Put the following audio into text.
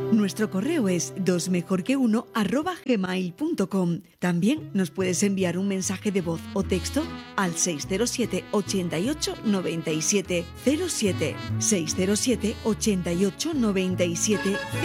Nuestro correo es dosmejorqueuno@gmail.com. También nos puedes enviar un mensaje de voz o texto al 607 88 97 07, 607 88 97